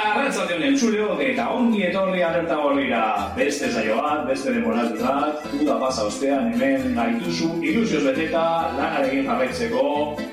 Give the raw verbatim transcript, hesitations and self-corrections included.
Arratsaldeon entzuleok eta ongi etorri alerta gorrira. Beste saio bat, beste denboraldi bat, uda pasa ostean hemen gaituzu ilusioz beteta lanarekin jarraitzeko